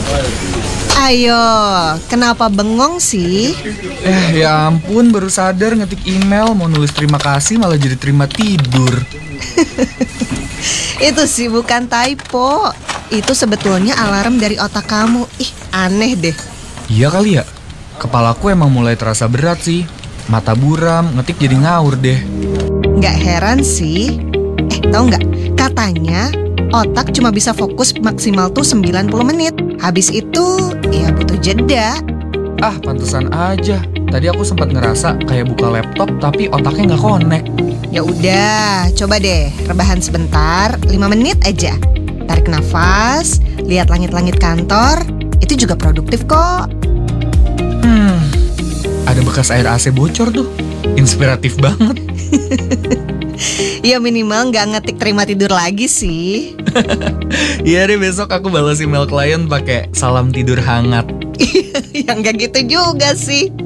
Ayo, kenapa bengong sih? Ya ampun, baru sadar ngetik email mau nulis terima kasih malah jadi terima tidur. Itu sih bukan typo. Itu sebetulnya alarm dari otak kamu. Ih, aneh deh. Iya kali ya, kepalaku emang mulai terasa berat sih. Mata buram, ngetik jadi ngawur deh. Nggak heran sih. Tahu nggak? Katanya otak cuma bisa fokus maksimal tuh 90 menit. Habis itu ya butuh jeda. Pantesan aja. Tadi aku sempat ngerasa kayak buka laptop tapi otaknya nggak connect. Ya udah, coba deh rebahan sebentar, 5 menit aja. Tarik nafas, lihat langit-langit kantor. Itu juga produktif kok. Ada bekas air AC bocor tuh. Inspiratif banget. Ya minimal nggak ngetik terima tidur lagi sih. Iya deh, besok aku balas email klien pakai salam tidur hangat. Ya nggak gitu juga sih.